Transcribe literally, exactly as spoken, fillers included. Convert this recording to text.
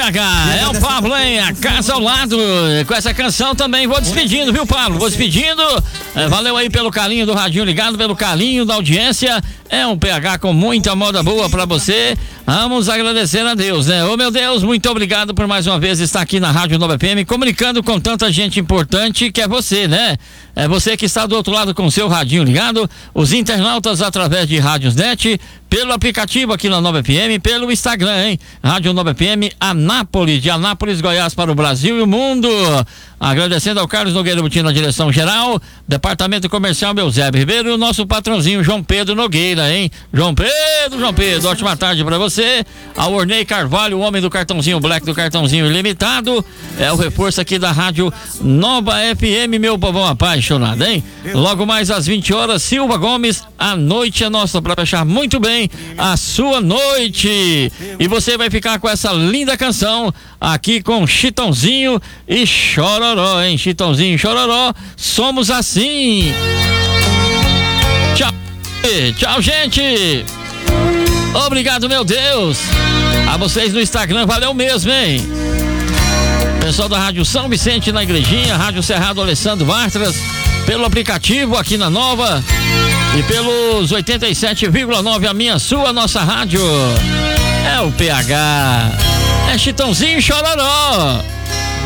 H, é o Pablo, hein? A casa ao lado. Com essa canção também vou despedindo, viu, Pablo? Vou despedindo. É, valeu aí pelo carinho do radinho ligado, pelo carinho da audiência. É um P H com muita moda boa pra você. Vamos agradecer a Deus, né? Ô, meu Deus, muito obrigado por mais uma vez estar aqui na Rádio Nova F M, comunicando com tanta gente importante que é você, né? É você que está do outro lado com o seu radinho ligado, os internautas através de Rádios Net, pelo aplicativo aqui na Nova F M, pelo Instagram, hein? Rádio Nova F M, Anápolis, de Anápolis, Goiás para o Brasil e o mundo. Agradecendo ao Carlos Nogueira Butim na direção geral, Departamento Comercial Eusébio Ribeiro e o nosso patrãozinho João Pedro Nogueira, hein? João Pedro, João Pedro, ótima tarde pra você. Ao Ornei Carvalho, o homem do cartãozinho Black, do cartãozinho ilimitado, é o reforço aqui da Rádio Nova F M, meu povão apaixonado, hein? Logo mais às vinte horas, Silva Gomes, a noite é nossa pra fechar muito bem a sua noite. E você vai ficar com essa linda canção aqui com Chitãozinho e Chororó, hein? Chitãozinho e Chororó, somos assim. Tchau, tchau, gente. Obrigado, meu Deus. A vocês no Instagram, valeu mesmo, hein? Pessoal da Rádio São Vicente na Igrejinha, Rádio Cerrado Alessandro Bartras, pelo aplicativo aqui na Nova e pelos oitenta e sete vírgula nove, a minha, sua, nossa rádio. É o P H. É Chitãozinho e Chororó.